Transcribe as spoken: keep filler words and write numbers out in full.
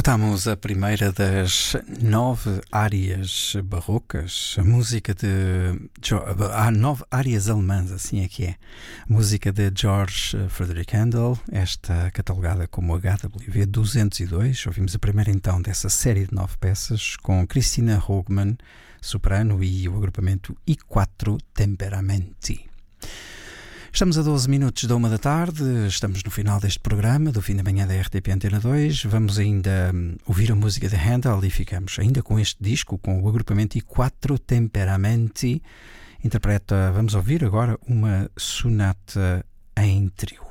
Escutamos a primeira das nove áreas barrocas, a música de... Há nove áreas alemãs, assim é que é. Música de George Frederick Handel, esta catalogada como H W V duzentos e dois. Ouvimos a primeira então dessa série de nove peças com Christina Hogmann, soprano, e o agrupamento I quattro Temperamenti. Estamos a doze minutos da uma da tarde, estamos no final deste programa, do fim da manhã da R T P Antena dois. Vamos ainda um, ouvir a música de Handel e ficamos ainda com este disco, com o agrupamento I quattro Temperamenti. Interpreta, vamos ouvir agora uma sonata em trio.